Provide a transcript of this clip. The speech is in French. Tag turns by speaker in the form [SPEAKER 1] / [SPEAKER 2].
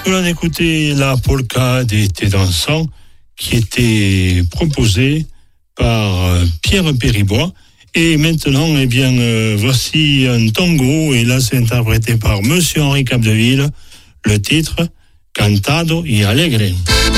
[SPEAKER 1] Nous allons écouter la polka d'été dansant qui était proposée par Pierre Péribois. Et maintenant, eh bien, voici un tango, et là c'est interprété par Monsieur Henri Capdeville, le titre Cantado y Alegre.